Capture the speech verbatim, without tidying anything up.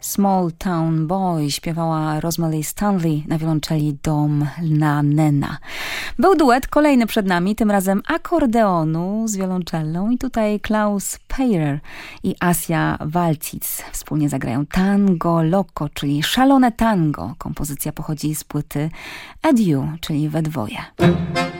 Small Town Boy śpiewała Rosemary Stanley na wiolonczeli Dom na Nena. Był duet, kolejny przed nami, tym razem akordeonu z wioloncellą i tutaj Klaus Payer i Asia Walcic wspólnie zagrają Tango Loco, czyli szalone tango. Kompozycja pochodzi z płyty Adieu, czyli we dwoje.